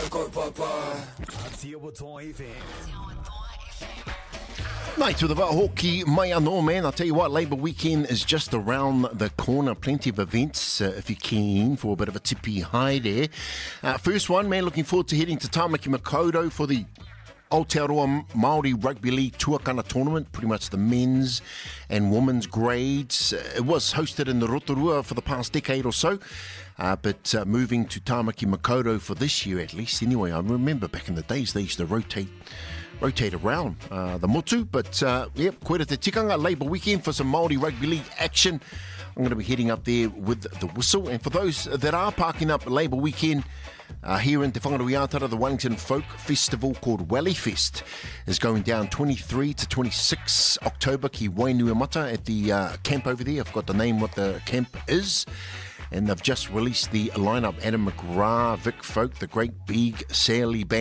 Mate, to the hoki mai anō, man. I'll tell you what, Labour weekend is just around the corner. Plenty of events if you're keen for a bit of a tipi high there. First one, man, looking forward to heading to Tāmaki Makaurau for the Aotearoa Māori Rugby League Tuakana tournament, pretty much the men's and women's grades. It was hosted in the Rotorua for the past decade or so, but moving to Tāmaki Makaurau for this year at least. Anyway, I remember back in the days they used to rotate around the motu, but yep, koera te tikanga, Labour weekend for some Māori Rugby League action. I'm going to be heading up there with the whistle, and for those that are parking up Labour weekend, here in Te Whangaruiatara, the Wellington Folk Festival called Welly Fest is going down 23 to 26 October ki Wainuiamata at the camp over there. I forgot the name what the camp is. And they've just released the lineup: Adam McGrath, Vic Folk, the Great Big Sally Band.